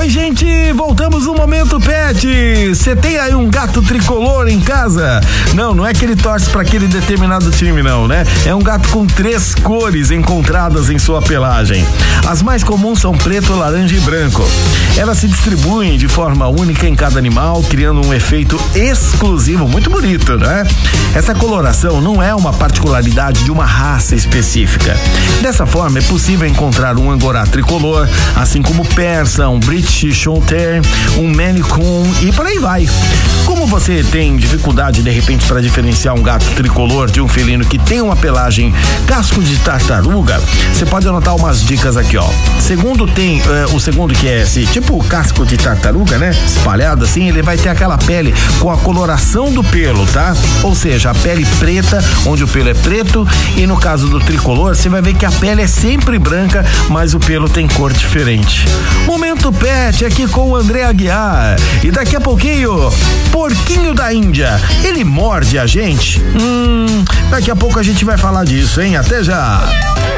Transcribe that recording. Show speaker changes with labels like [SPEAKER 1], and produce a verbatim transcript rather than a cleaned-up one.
[SPEAKER 1] Oi, gente, voltamos no Momento Pet. Você tem aí um gato tricolor em casa? Não, não é que ele torce para aquele determinado time, não, né? É um gato com três cores encontradas em sua pelagem. As mais comuns são preto, laranja e branco. Elas se distribuem de forma única em cada animal, criando um efeito exclusivo, muito bonito, né? Essa coloração não é uma particularidade de uma raça específica. Dessa forma, é possível encontrar um angorá tricolor, assim como persa, um British Shorthair, um Maine Coon e por aí vai. Como você tem dificuldade de repente para diferenciar um gato tricolor de um felino que tem uma pelagem casco de tartaruga, você pode anotar umas dicas aqui, ó. Segundo tem uh, o segundo que é esse tipo casco de tartaruga, né? Espalhado assim, ele vai ter aquela pele com a coloração do pelo, tá? Ou seja, a pele preta, onde o pelo é preto, e no caso do tricolor, você vai ver que a pele é sempre branca, mas o pelo tem cor diferente. Momento Pet aqui com o André Aguiar. E daqui a pouquinho, porquinho da Índia, ele morde a gente? Hum, daqui a pouco a gente vai falar disso, hein? Até já!